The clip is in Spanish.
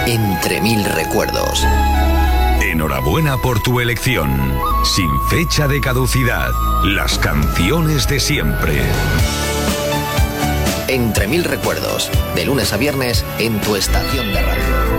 Entre mil recuerdos. Enhorabuena por tu elección. Sin fecha de caducidad. Las canciones de siempre. Entre mil recuerdos. De lunes a viernes en tu estación de radio.